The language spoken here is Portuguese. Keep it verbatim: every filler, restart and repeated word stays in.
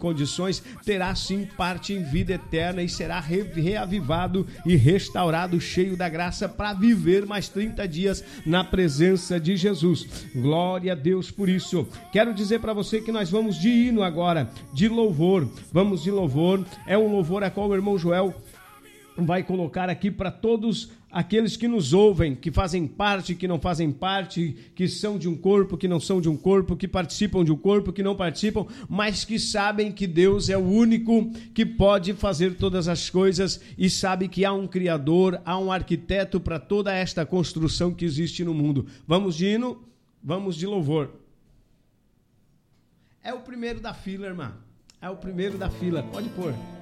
condições, terá sim parte em vida eterna e será re- reavivado e restaurado, cheio da graça, para viver mais trinta dias na presença de Jesus. Glória a Deus por isso. Quero dizer para você que nós vamos de hino agora, de louvor. Vamos de louvor. É um louvor a qual o irmão Joel vai colocar aqui para todos aqueles que nos ouvem, que fazem parte, que não fazem parte, que são de um corpo, que não são de um corpo, que participam de um corpo, que não participam, mas que sabem que Deus é o único que pode fazer todas as coisas e sabe que há um Criador, há um arquiteto para toda esta construção que existe no mundo. Vamos de hino, vamos de louvor. É o primeiro da fila, irmã. É o primeiro da fila. Pode pôr.